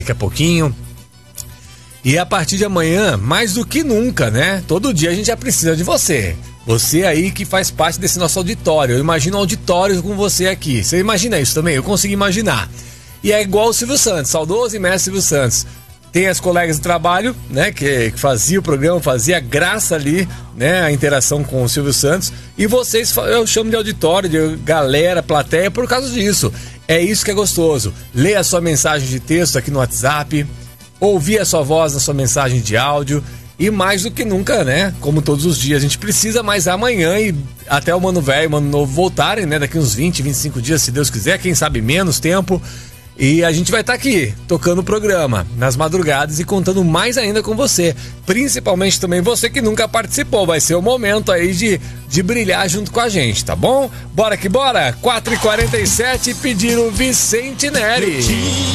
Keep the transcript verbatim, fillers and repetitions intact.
daqui a pouquinho. E a partir de amanhã, mais do que nunca, né? Todo dia a gente já precisa de você. Você aí que faz parte desse nosso auditório. Eu imagino um auditório com você aqui. Você imagina isso também? Eu consigo imaginar. E é igual o Silvio Santos, saudoso e mestre Silvio Santos. Tem as colegas de trabalho, né, que, que fazia o programa, fazia graça ali, né, a interação com o Silvio Santos. E vocês, eu chamo de auditório, de galera, plateia, por causa disso. É isso que é gostoso. Lê a sua mensagem de texto aqui no WhatsApp, ouvir a sua voz na sua mensagem de áudio. E mais do que nunca, né, como todos os dias, a gente precisa mais amanhã e até o Mano Velho e o Mano Novo voltarem, né, daqui uns vinte, vinte e cinco dias, se Deus quiser, quem sabe menos tempo. E a gente vai estar aqui, tocando o programa, nas madrugadas e contando mais ainda com você. Principalmente também você que nunca participou. Vai ser o momento aí de, de brilhar junto com a gente, tá bom? Bora que bora! quatro e quarenta e sete, pediram Vicente Neri.